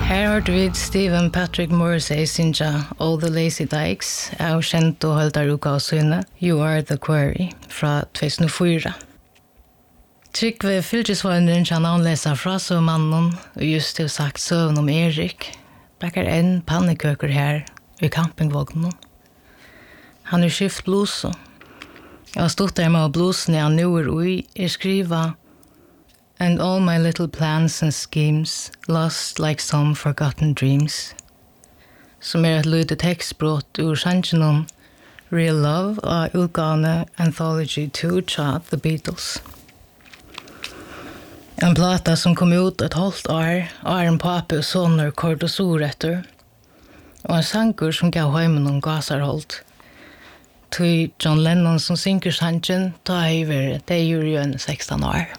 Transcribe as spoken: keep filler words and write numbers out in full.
Her hørte vi Stephen Patrick Morrissey synja All the Lazy Dykes av kjent og høldar uka av syne You Are the Quarry fra two thousand four. Tryggve fylkesvånden kan anlesa fra søvmannen og just til sagt søvn om Erik backar en pannekøker her i campingvognen. Han er skift blusa. Jeg har stått der med blusen jeg nu er ui er skriva And all my little plans and schemes lost like some forgotten dreams. Som er et lydet tekstbrott ur sangenom Real Love og utgane Anthology two tja The Beatles. En plata som kom ut et halvt år, og en pape og soner kort og sor etter, og en sanger som gav heimen om gasarholdt. Til John Lennon som synker sangen, da har jeg vært, det gjorde jo en sexton år.